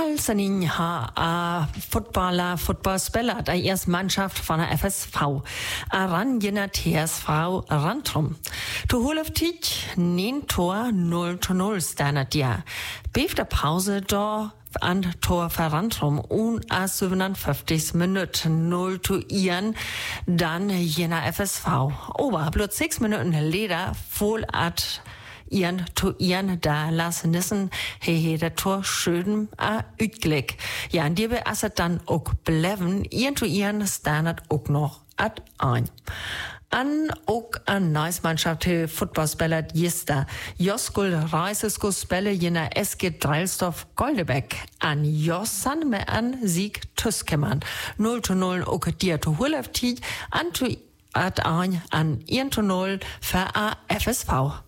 Alsenin ha Footballspieler der ersten Mannschaft von der FSV. Aran jener TSV Rantrum. To Huleftig 9 Tor 0-0 standard ja. Beef der Pause da an Tor für Rantrum und a 57 Minuten 0-1 dann jener FSV. Ober bloß 6 Minuten Leder voll at ihren to ihren da lassen nissen der Tor schön utglick. Ja, und die beasset dann auch bleiben, ihren to ihren Standard auch noch at ein. An auch an Neusmannschaft Footballspieler Jista. Joskul Reisesku Spelle jener SG Dreilsdorf Goldebeck. An Jossan me an Sieg Tüskemann. 0-0 auch dir to Huleftig an to at ein an 1-0 für a FSV.